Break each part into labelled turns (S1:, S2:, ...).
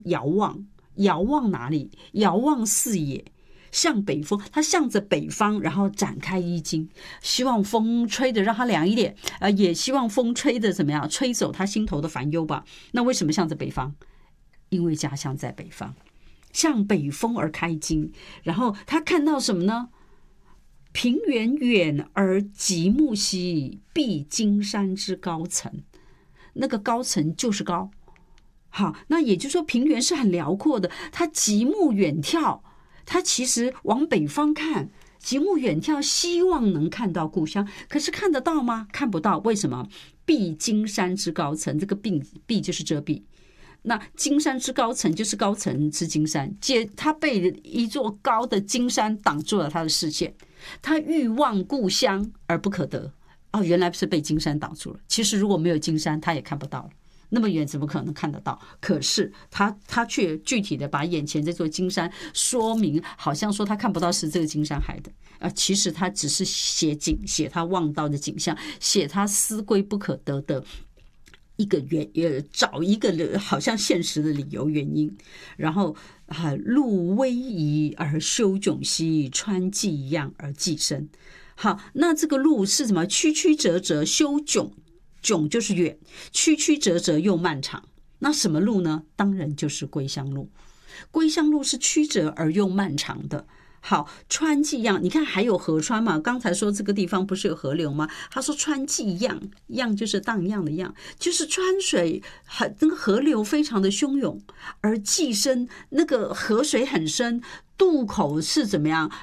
S1: 遥望，遥望哪里？遥望四野，向北风，他向着北方，然后展开衣襟，希望风吹的让他凉一点，也希望风吹的怎么样，吹走他心头的烦忧吧。那为什么向着北方？因为家乡在北方，向北风而开襟。然后他看到什么呢？平原远而极目兮，必金山之高层。那个高层就是高。好，那也就是说平原是很辽阔的，他极目远眺，他其实往北方看，极目远眺，希望能看到故乡，可是看得到吗？看不到。为什么？避金山之高层，这个避就是遮蔽，那金山之高层就是高层之金山，他被一座高的金山挡住了他的视线，他欲望故乡而不可得。原来是被金山挡住了，其实如果没有金山他也看不到了，那么远怎么可能看得到？可是他却具体的把眼前这座金山说明，好像说他看不到是这个金山害的，其实他只是写他望到的景象，写他思归不可得的一个找一个好像现实的理由原因。然后路逶迤而修迥兮，川既漾而既深。好，那这个路是什么？曲曲折折，修迥，迥就是远，曲曲折折又漫长。那什么路呢？当然就是归乡路。归乡路是曲折而又漫长的。好，川既漾，你看还有河川嘛？刚才说这个地方不是有河流吗？他说川既漾，漾就是荡漾的漾，就是川水那个河流非常的汹涌，而既深，那个河水很深，渡口是怎么样？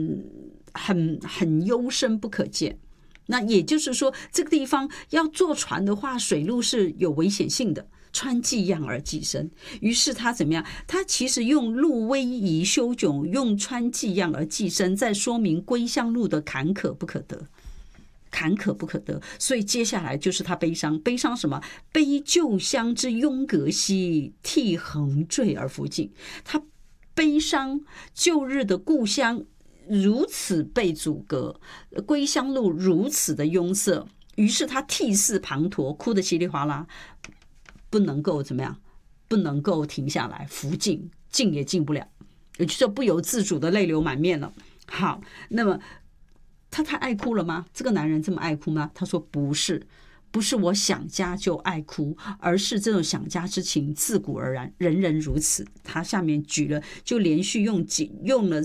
S1: 很幽深不可见。那也就是说，这个地方要坐船的话，水路是有危险性的。川既漾而既深，于是他怎么样？他其实用路逶迤修迥，用川既漾而既深，在说明归乡路的坎坷不可得。坎坷不可得，所以接下来就是他悲伤。悲伤什么？悲旧乡之庸隔兮，涕横坠而复尽。他悲伤旧日的故乡如此被阻隔，归乡路如此的拥塞，于是他涕泗滂沱，哭得稀里哗啦，不能够怎么样？不能够停下来，复尽，尽也尽不了，也就是不由自主的泪流满面了。好，那么他太爱哭了吗？这个男人这么爱哭吗？他说不是。不是我想家就爱哭，而是这种想家之情自古而然，人人如此。他下面举了，就连续用了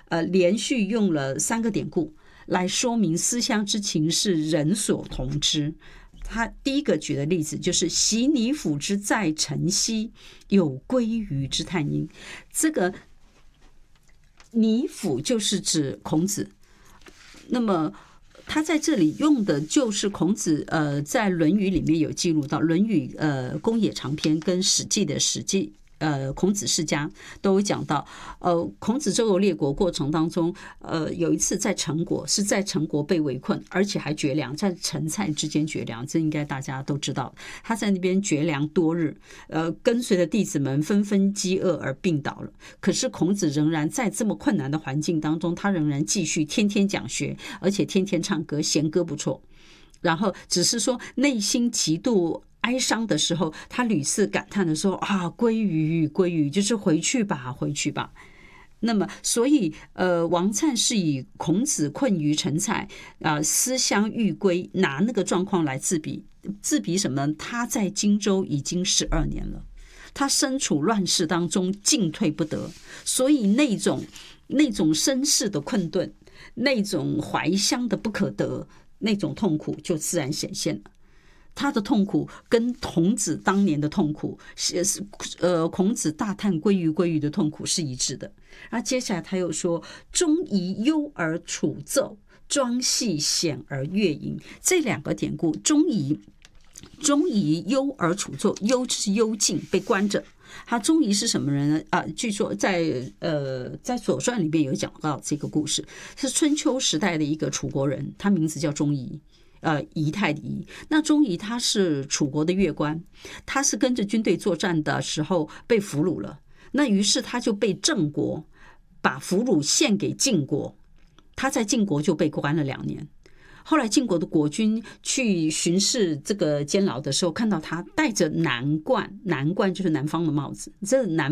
S1: 3个典故来说明思乡之情是人所同知。他第一个举的例子就是习拟府之在晨兮，有鲑鱼之叹音。这个拟府就是指孔子，那么他在这里用的就是孔子在《论语》里面有记录到，《论语》公冶长篇跟《史记》的《史记》孔子世家都有讲到，孔子周游列国过程当中，有一次在陈国被围困，而且还绝粮，在陈蔡之间绝粮，这应该大家都知道。他在那边绝粮多日，跟随的弟子们纷纷饥饿而病倒了。可是孔子仍然在这么困难的环境当中，他仍然继续天天讲学，而且天天唱歌，弦歌不辍。然后只是说内心极度哀伤的时候，他屡次感叹的说归于归于，就是回去吧回去吧。那么所以王粲是以孔子困于陈蔡思乡欲归，拿那个状况来自比什么呢？他在荆州已经12年了，他身处乱世当中，进退不得，所以那种身世的困顿，那种怀乡的不可得，那种痛苦就自然显现了。他的痛苦跟孔子当年的痛苦孔子大叹归于的痛苦是一致的。然后接下来他又说，钟仪忧而楚奏，庄系险而乐吟。这两个典故，钟仪忧而楚奏，忧就是幽禁，被关着。他钟仪是什么人呢？据说在左传里面有讲到这个故事，是春秋时代的一个楚国人，他名字叫钟仪。仪态的仪。那钟仪他是楚国的乐官，他是跟着军队作战的时候被俘虏了，那于是他就被郑国把俘虏献给晋国，他在晋国就被关了2年。后来晋国的国君去巡视这个监牢的时候，看到他戴着南冠，南冠就是南方的帽子，这南